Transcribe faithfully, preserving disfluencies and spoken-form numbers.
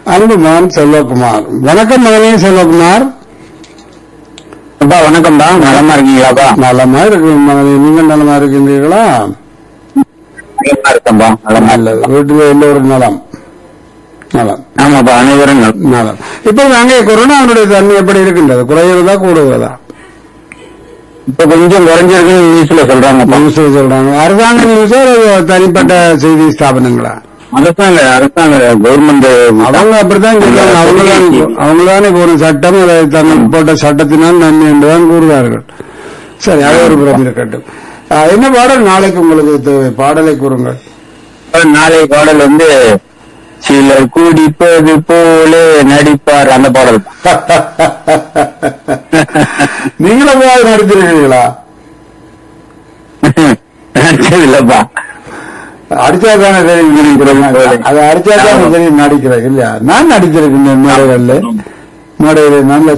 அன்பு மகன் செல்வகுமார். வணக்கம் மகனே செல்வகுமார். அப்பா வணக்கம்டா, நலமா இருக்கீங்களாப்பா? நலமா இருக்கு மகனே, நீங்கள் நலமா இருக்கின்றீர்களா? நலமா இருக்கம்பா, நலமா நல்லது. வீட்டில் எல்லோரும் நலம்? நலம். ஆமாப்பா, அனைவரும் நலம். நலம். இப்போ அங்கே கொரோனாவுடைய தன்மை எப்படி இருக்கின்றது? குறைகிறதா கூடுகிறதா? இப்ப கொஞ்சம் குறைஞ்சிருக்குன்னு நியூஸ்ல சொல்றாங்கப்பா. நியூஸ்ல சொல்றாங்க. அரசாங்க நியூஸா தனிப்பட்ட செய்தி ஸ்தாபனங்களா? அரசாங்க அரசாங்க கவர்மெண்ட் அவங்க அப்படித்தான் சொல்றாங்க. அவங்கதான் அவங்கதானே ஒரு சட்டம், அதை தங்கள் போட்ட சட்டத்தினால் நன்மை என்றுதான் கூறுவார்கள். சரி, அது ஒரு புறம் இருக்கட்டும். ஆஹ், என்ன பாடல் நாளைக்கு உங்களுக்கு தேவை? பாடலை கூறுங்கள். நாளை பாடல் வந்து சிலர் குடிப்பது போல நடிப்பார், அந்த பாடல். நீங்களும் நடித்திருக்கீங்களா? இல்லப்பா, அடிச்சாதானே தெரியும். அதை அடிச்சாதான் தெரியும் நடிக்கிறேன் இல்லையா? நான் நடித்திருக்கேன் மேடைகள்ல. மேடையில நல்ல